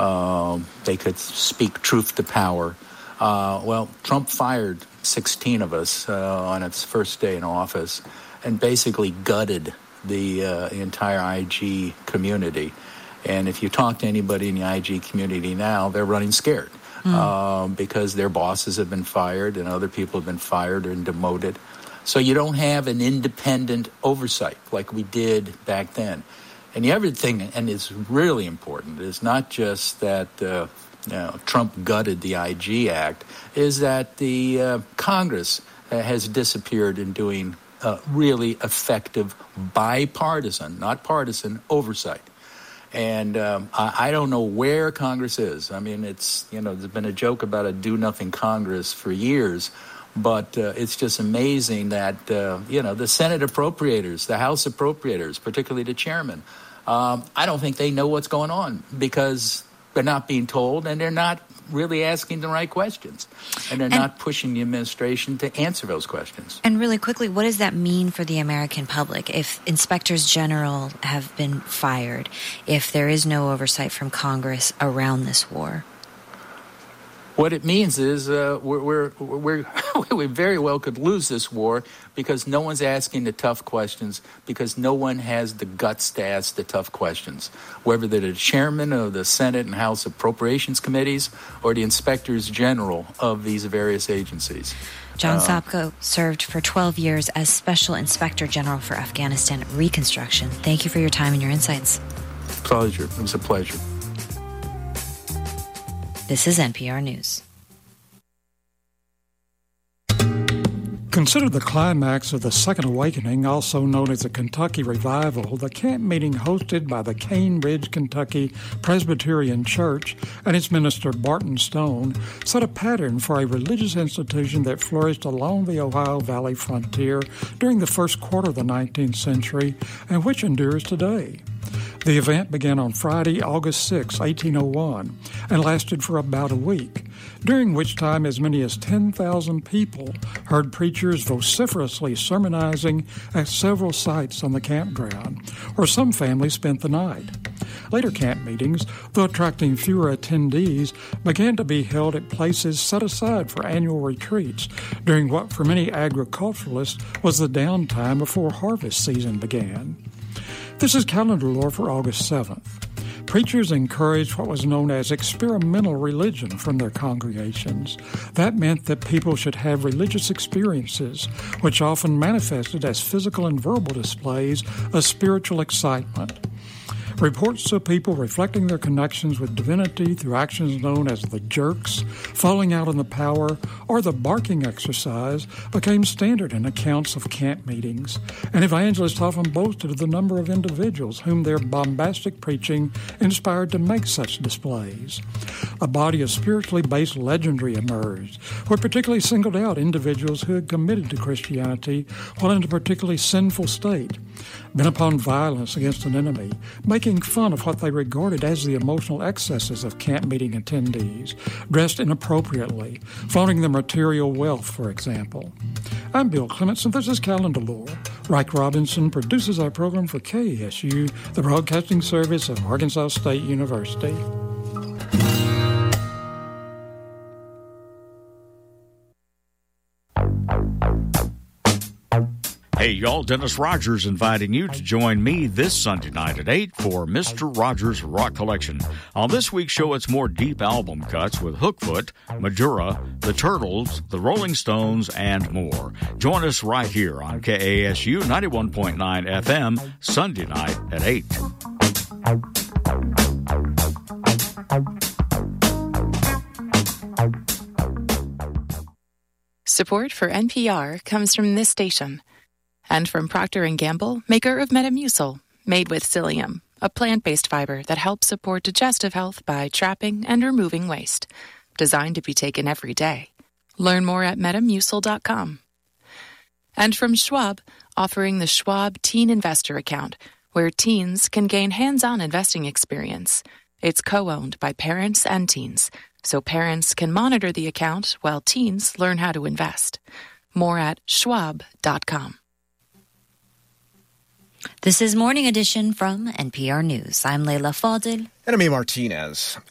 They could speak truth to power. Well, Trump fired 16 of us on its first day in office and basically gutted the entire IG community. And if you talk to anybody in the IG community now, they're running scared because their bosses have been fired and other people have been fired and demoted. So you don't have an independent oversight like we did back then. And the other thing, and it's really important, is not just that Trump gutted the IG Act, is that the Congress has disappeared in doing really effective bipartisan, not partisan, oversight. And I don't know where Congress is. I mean, there's been a joke about a do-nothing Congress for years, but it's just amazing that, the Senate appropriators, the House appropriators, particularly the chairman, I don't think they know what's going on because they're not being told and they're not really asking the right questions. And they're not pushing the administration to answer those questions. And really quickly, what does that mean for the American public? If inspectors general have been fired, if there is no oversight from Congress around this war? What it means is we very well could lose this war because no one's asking the tough questions, because no one has the guts to ask the tough questions, whether they're the chairman of the Senate and House Appropriations Committees or the inspectors general of these various agencies. John Sopko served for 12 years as Special Inspector General for Afghanistan Reconstruction. Thank you for your time and your insights. Pleasure. It was a pleasure. This is NPR News. Considered the climax of the Second Awakening, also known as the Kentucky Revival, the camp meeting hosted by the Cane Ridge, Kentucky Presbyterian Church and its minister Barton Stone set a pattern for a religious institution that flourished along the Ohio Valley frontier during the first quarter of the 19th century and which endures today. The event began on Friday, August 6, 1801, and lasted for about a week, during which time as many as 10,000 people heard preachers vociferously sermonizing at several sites on the campground, where some families spent the night. Later camp meetings, though attracting fewer attendees, began to be held at places set aside for annual retreats during what for many agriculturalists was the downtime before harvest season began. This is calendar lore for August 7th. Preachers encouraged what was known as experimental religion from their congregations. That meant that people should have religious experiences, which often manifested as physical and verbal displays of spiritual excitement. Reports of people reflecting their connections with divinity through actions known as the jerks, falling out on the power, or the barking exercise became standard in accounts of camp meetings, and evangelists often boasted of the number of individuals whom their bombastic preaching inspired to make such displays. A body of spiritually based legendary emerged, which particularly singled out individuals who had committed to Christianity while in a particularly sinful state, bent upon violence against an enemy, making fun of what they regarded as the emotional excesses of camp meeting attendees, dressed inappropriately, flaunting their material wealth, for example. I'm Bill Clements, and this is Calendar Lore. Reich Robinson produces our program for KASU, the broadcasting service of Arkansas State University. Hey, y'all, Dennis Rogers inviting you to join me this Sunday night at 8 for Mr. Rogers' Rock Collection. On this week's show, it's more deep album cuts with Hookfoot, Majura, The Turtles, The Rolling Stones, and more. Join us right here on KASU 91.9 FM, Sunday night at 8. Support for NPR comes from this station. And from Procter & Gamble, maker of Metamucil, made with psyllium, a plant-based fiber that helps support digestive health by trapping and removing waste. Designed to be taken every day. Learn more at Metamucil.com. And from Schwab, offering the Schwab Teen Investor Account, where teens can gain hands-on investing experience. It's co-owned by parents and teens, so parents can monitor the account while teens learn how to invest. More at Schwab.com. This is Morning Edition from NPR News. I'm Leila Fadel. And I'm A. Martinez.